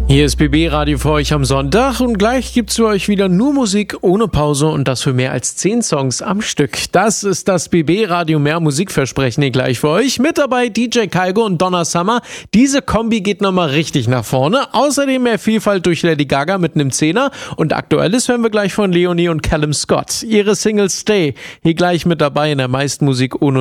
Hier ist BB Radio für euch am Sonntag und gleich gibt's für euch wieder nur Musik ohne Pause und das für mehr als 10 Songs am Stück. Das ist das BB Radio mehr Musikversprechen hier gleich für euch. Mit dabei DJ Kygo und Donna Summer. Diese Kombi geht nochmal richtig nach vorne. Außerdem mehr Vielfalt durch Lady Gaga mit einem Zehner und Aktuelles hören wir gleich von Leonie und Callum Scott. Ihre Single Stay hier gleich mit dabei in der meisten Musik ohne